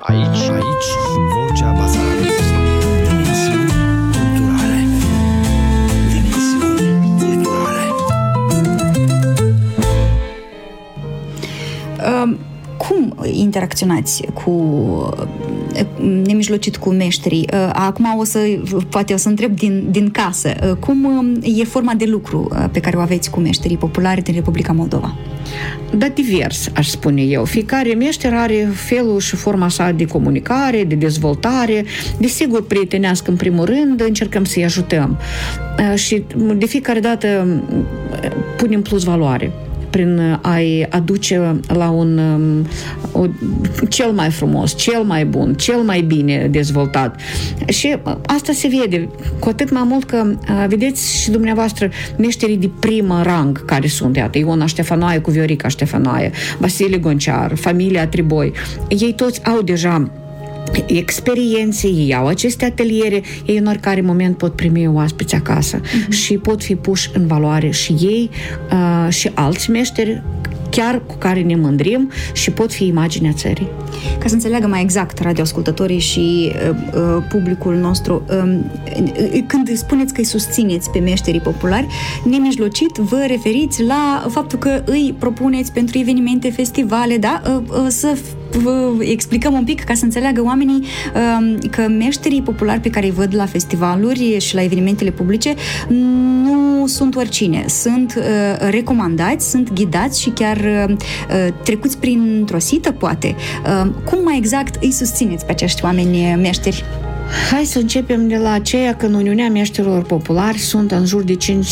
Aici, Vocea Basarabiei. Dimensiuni culturale. Cum interacționați nemijlocit cu meșterii? Acum poate o să întreb din casă. Cum e forma de lucru pe care o aveți cu meșterii populari din Republica Moldova? Da, divers, aș spune eu. Fiecare meșter are felul și forma sa de comunicare, de dezvoltare. Desigur, prietenească în primul rând, încercăm să-i ajutăm. Și de fiecare dată punem plus valoare prin a-i aduce la cel mai frumos, cel mai bun, cel mai bine dezvoltat. Și asta se vede, cu atât mai mult că vedeți și dumneavoastră meșterii de primă rang care sunt, iată, Iona Ștefanoaie cu Viorica Ștefanoaie, Vasile Gonciar, familia Triboi, ei toți au deja experiențe, ei au aceste ateliere, ei în oricare moment pot primi oaspeți acasă și pot fi puși în valoare și ei și alți meșteri chiar cu care ne mândrim și pot fi imaginea țării. Ca să înțeleagă mai exact radioascultătorii și publicul nostru, când spuneți că îi susțineți pe meșterii populari, nemijlocit vă referiți la faptul că îi propuneți pentru evenimente, festivale, da? Să vă explicăm un pic ca să înțeleagă oamenii că meșterii populari pe care îi văd la festivaluri și la evenimentele publice nu sunt oricine. Sunt recomandați, sunt ghidați și chiar trecuți printr-o sită, poate. Cum mai exact îi susțineți pe acești oameni meșteri? Hai să începem de la aceea că în Uniunea Meșterilor Populari sunt în jur de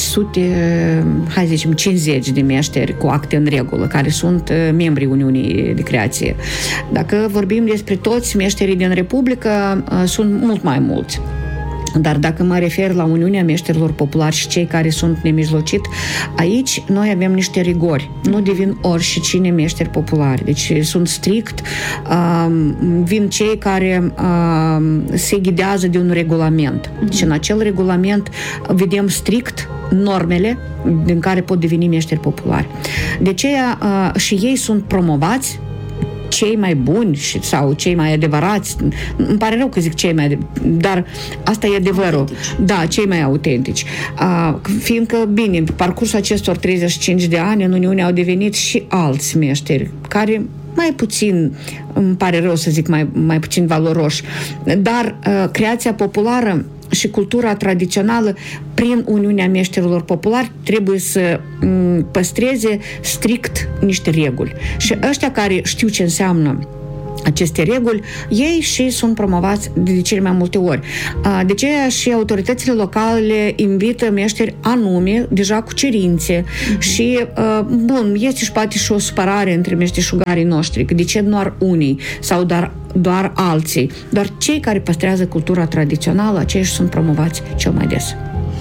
50 de meșteri cu acte în regulă, care sunt membrii Uniunii de Creație. Dacă vorbim despre toți meșterii din Republică, sunt mult mai mulți. Dar dacă mă refer la Uniunea Meșterilor Populari și cei care sunt nemijlocit, aici noi avem niște rigori. Nu devin oricine meșteri populari. Deci sunt strict, vin cei care se ghidează de un regulament. Și în acel regulament vedem strict normele din care pot deveni meșteri populari. De aceea și ei sunt promovați cei mai buni sau cei mai adevărați. Îmi pare rău că zic cei mai dar asta e adevărul. Autentici. Da, cei mai autentici. Fiindcă, bine, pe parcursul acestor 35 de ani în Uniune au devenit și alți meșteri care mai puțin, îmi pare rău să zic mai puțin valoroși, dar creația populară și cultura tradițională prin Uniunea Meșterilor Populari trebuie să păstreze strict niște reguli. Și ăștia care știu ce înseamnă aceste reguli, ei și sunt promovați de cele mai multe ori. De aceea și autoritățile locale invită meșteri anume, deja cu cerințe și, bun, este și poate și o supărare între meșteșugarii noștri, că de ce doar unii sau doar alții, doar cei care păstrează cultura tradițională, acești sunt promovați cel mai des.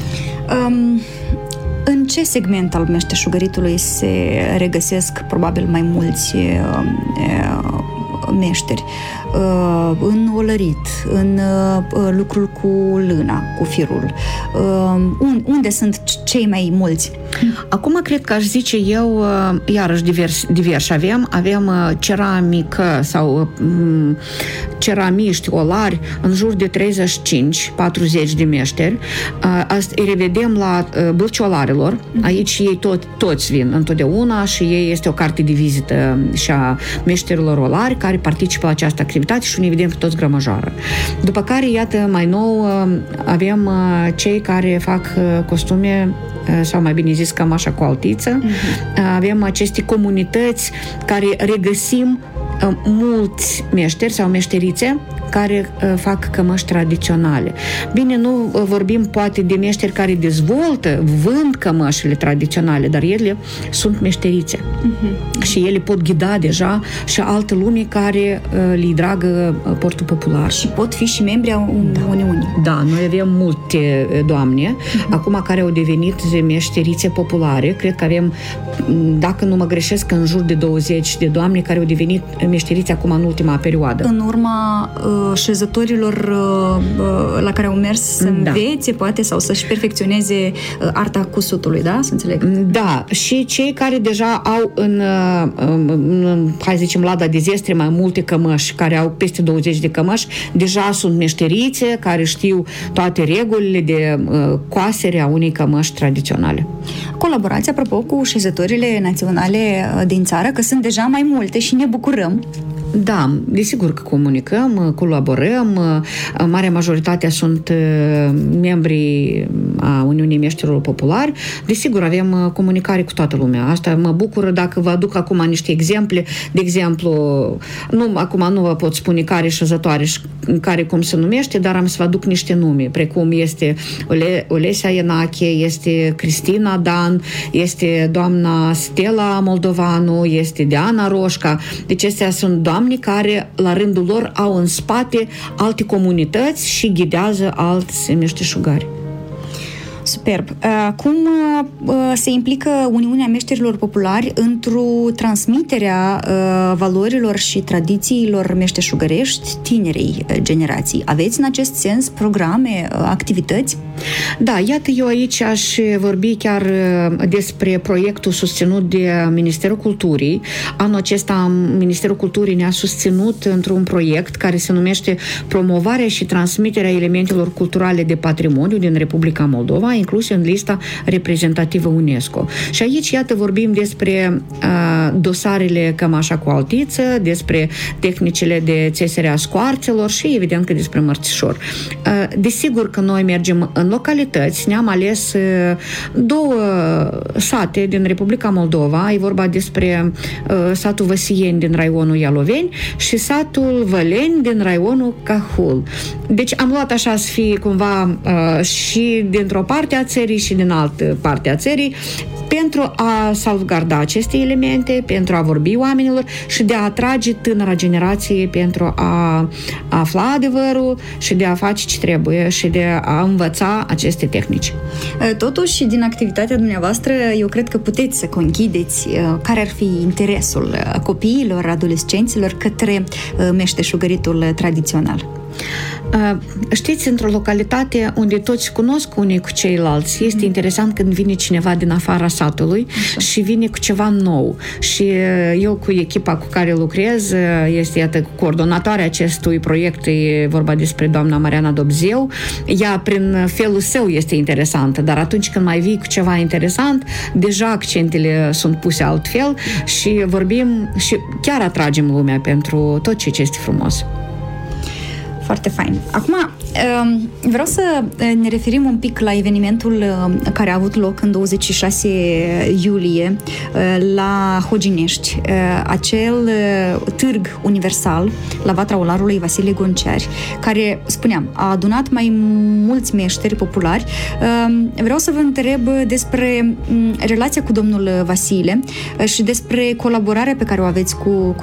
În ce segment al meșteșugăritului se regăsesc probabil mai mulți meșteri? În olărit, în lucrul cu lâna, cu firul. Unde sunt cei mai mulți? Acum cred că aș zice eu, iarăși diversi avem ceramică sau ceramiști, olari, în jur de 35-40 de meșteri. Îi revedem la Bâlci Olarilor. Aici ei toți vin întotdeauna și ei este o carte de vizită și a meșterilor olari care participă la această activitate și ne vedem pe toți grămăjoară. După care, iată, mai nou avem cei care fac costume sau mai bine zis cămașa cu altiță. Avem aceste comunități care regăsim mulți meșteri sau meșterițe care fac cămăși tradiționale. Bine, nu vorbim poate de meșteri care dezvoltă, vând cămășile tradiționale, dar ele sunt meșterițe. Și ele pot ghida deja și altă lume care le-i dragă portul popular. Și pot fi și membri a Uniunii. Da, noi avem multe doamne, acum care au devenit meșterițe populare. Cred că avem, dacă nu mă greșesc, în jur de 20 de doamne care au devenit meșteriți acum în ultima perioadă. În urma șezătorilor la care au mers să învețe, poate, sau să-și perfecționeze arta cusutului, da? Să înțeleg. Da, și cei care deja au hai să zicem, lada de zestre mai multe cămăși, care au peste 20 de cămăși, deja sunt meșterițe care știu toate regulile de coasere a unei cămăși tradiționale. Colaborați, apropo, cu șezătorile naționale din țară, că sunt deja mai multe și ne bucurăm. Da, desigur că comunicăm, colaborăm, marea majoritate sunt membri a Uniunii Meșterilor Populari. Desigur, avem comunicare cu toată lumea. Asta mă bucură. Dacă vă aduc acum niște exemple, de exemplu, acum nu vă pot spune care șezătoare și care cum se numește, dar am să vă aduc niște nume, precum este Olesia Ienache, este Cristina Dan, este doamna Stella Moldovanu, este Diana Roșca. Deci acestea sunt doamne care, la rândul lor, au în spate alte comunități și ghidează alți meșteșugari. Superb. Cum se implică Uniunea Meșterilor Populari într-o transmiterea valorilor și tradițiilor meșteșugărești tinerei generații? Aveți în acest sens programe, activități? Da, iată, eu aici aș vorbi chiar despre proiectul susținut de Ministerul Culturii. Anul acesta Ministerul Culturii ne-a susținut într-un proiect care se numește Promovarea și transmiterea elementelor culturale de patrimoniu din Republica Moldova, incluse în lista reprezentativă UNESCO. Și aici, iată, vorbim despre dosarele cămașa cu altiță, despre tehnicile de țesere a scoarțelor și, evident, că despre mărțișor. Desigur că noi mergem în localități, ne-am ales două sate din Republica Moldova, e vorba despre satul Văsieni din raionul Ialoveni și satul Văleni din raionul Cahul. Deci am luat așa să fie cumva și dintr-o parte a țării și din altă parte a țării, pentru a salvgarda aceste elemente, pentru a vorbi oamenilor și de a atrage tânăra generație pentru a afla adevărul și de a face ce trebuie și de a învăța aceste tehnici. Totuși, din activitatea dumneavoastră, eu cred că puteți să conchideți care ar fi interesul copiilor, adolescenților către meșteșugăritul tradițional. Știți, într-o localitate unde toți cunosc unii cu ceilalți, este interesant când vine cineva din afara satului și vine cu ceva nou. Și eu cu echipa cu care lucrez, este, iată, coordonatoarea acestui proiect, e vorba despre doamna Mariana Dobzeu. Ea, prin felul său, este interesantă, dar atunci când mai vii cu ceva interesant, deja accentele sunt puse altfel și vorbim și chiar atragem lumea pentru tot ce este frumos. Foarte fain. Acum, vreau să ne referim un pic la evenimentul care a avut loc în 26 iulie la Hoginești, acel târg universal la Vatra Olarului Vasile Gonciari, care, spuneam, a adunat mai mulți meșteri populari. Vreau să vă întreb despre relația cu domnul Vasile și despre colaborarea pe care o aveți cu